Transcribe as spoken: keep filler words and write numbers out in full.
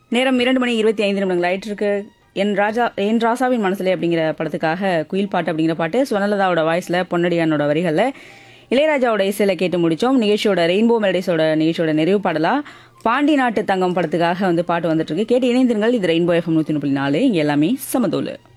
நேரம் இரண்டு மணி இருபத்தி ஐந்து நிமிடங்கள் ஆயிட்டு இருக்கு. என் ராஜா என் ராசாவின் மனசுலே அப்படிங்கிற படத்துக்காக குயில் பாட்டு அப்படிங்கிற பாட்டு சுவனலதாவோட வாய்ஸ்ல பொன்னடியானோட வரிகளில் இளையராஜாவோட இசையில கேட்டு முடிச்சோம். நிகழ்ச்சியோட ரெயின்போ மெலடிஸோட நிகழ்ச்சியோட நிறைவு பாடலா பாண்டி நாட்டு தங்கம் படத்துக்காக வந்து பாட்டு வந்துட்டு இருக்கு. கேட்டு இணைந்திருங்கள். இது ரெயின்போ எஃப்எம் நூத்தி முப்பத்தி நாலு. இங்க எல்லாமே சமதோலு.